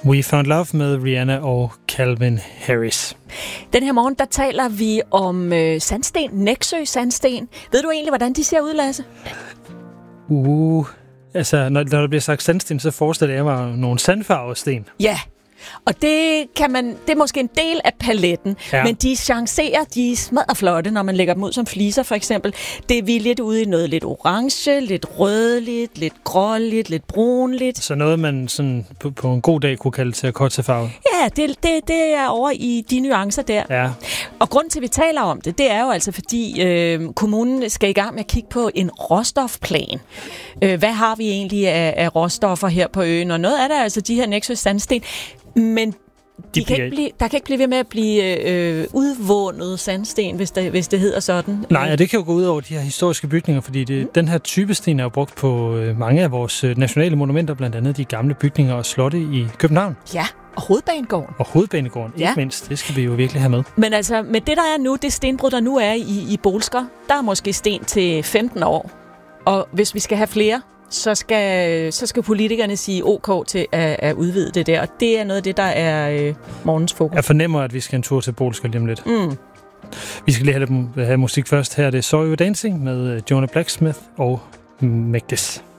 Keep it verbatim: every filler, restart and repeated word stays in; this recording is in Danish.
We Found Love med Rihanna og Calvin Harris. Den her morgen, der taler vi om øh, sandsten, Nexø sandsten. Ved du egentlig, hvordan de ser ud, Lasse? Uh, altså, når, når der bliver sagt sandsten, så forestiller jeg mig nogle sandfarvesten. Ja, og det kan man, det er måske en del af paletten, ja. Men de chancerer, de er smadderflotte, når man lægger dem ud som fliser, for eksempel. Det er vi lidt ude i noget lidt orange, lidt rødligt, lidt gråligt, lidt brunligt. Så noget, man sådan på, på en god dag kunne kalde terrakottefarve. Ja, det, det, det er over i de nuancer der. Ja. Og grunden til, at vi taler om det, det er jo altså, fordi øh, kommunen skal i gang med at kigge på en råstofplan. Øh, hvad har vi egentlig af, af råstoffer her på øen? Og noget af det er altså de her Nexø sandsten. Men de de kan ikke blive, der kan ikke blive ved med at blive øh, udvundet sandsten, hvis det, hvis det hedder sådan. Nej, og det kan jo gå ud over de her historiske bygninger, fordi det, mm. den her type sten er jo brugt på øh, mange af vores øh, nationale monumenter, blandt andet de gamle bygninger og slotte i København. Ja, og Hovedbanegården. Og Hovedbanegården, ja. Ikke mindst. Det skal vi jo virkelig have med. Men altså, med det der er nu, det stenbrud, der nu er i, i Bolsker, der er måske sten til femten år. Og hvis vi skal have flere, så skal, så skal politikerne sige ok til at, at udvide det der. Og det er noget af det, der er øh, morgens fokus. Jeg fornemmer, at vi skal en tur til Bolsker lige om lidt. Mm. Vi skal lige have, have musik først. Her er det Sorry We're Dancing med Jonah Blacksmith og Magdis.